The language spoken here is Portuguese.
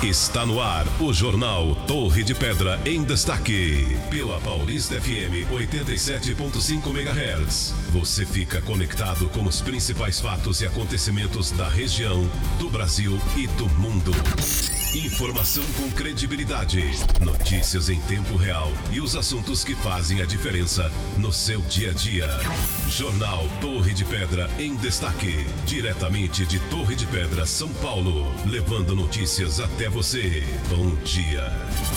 Está no ar o Jornal Torre de Pedra em Destaque. Pela Paulista FM 87.5 MHz. Você fica conectado com os principais fatos e acontecimentos da região, do Brasil e do mundo. Informação com credibilidade, notícias em tempo real e os assuntos que fazem a diferença no seu dia a dia. Jornal Torre de Pedra em Destaque, diretamente de Torre de Pedra, São Paulo, levando notícias até você. Bom dia.